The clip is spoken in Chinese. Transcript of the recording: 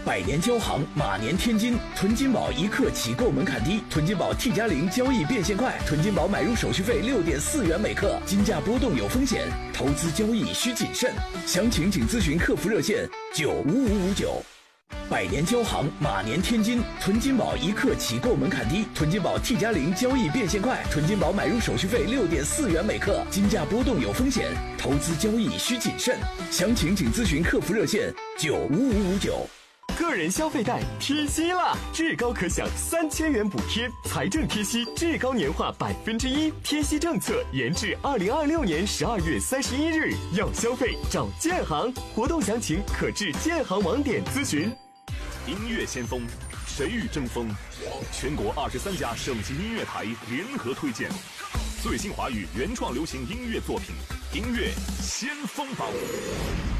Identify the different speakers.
Speaker 1: 百年交行，马年天金。囤金宝一刻起购门槛低，囤金宝 T+0交易变现快，囤金宝买入手续费6.4元每克，金价波动有风险，投资交易需谨慎。详情请咨询客服热线95559。百年交行，马年天金。囤金宝一刻起购门槛低，囤金宝 T+0交易变现快，囤金宝买入手续费6.4元每克，金价波动有风险，投资交易需谨慎。详情请咨询客服热线95559。
Speaker 2: 个人消费贷贴息啦！至高可享3000元补贴，财政贴息至高年化1%，贴息政策延至2026年12月31日。要消费找建行，活动详情可至建行网点咨询。
Speaker 3: 音乐先锋，谁与争锋？全国23家省级音乐台联合推荐最新华语原创流行音乐作品，音乐先锋榜。